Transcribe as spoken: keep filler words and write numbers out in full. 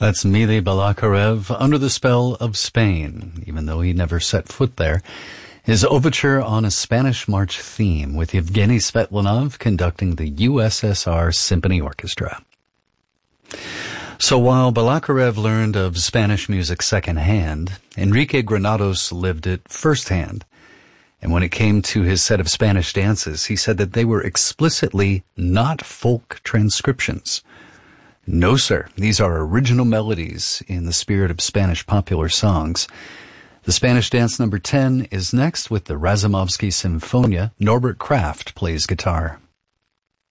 That's Mily Balakirev, Under the Spell of Spain, even though he never set foot there. His overture on a Spanish march theme with Yevgeny Svetlanov conducting the U S S R Symphony Orchestra. So while Balakirev learned of Spanish music secondhand, Enrique Granados lived it firsthand. And when it came to his set of Spanish dances, he said that they were explicitly not folk transcriptions. No, sir. These are original melodies in the spirit of Spanish popular songs. The Spanish dance number ten is next with the Razumovsky Sinfonia. Norbert Kraft plays guitar.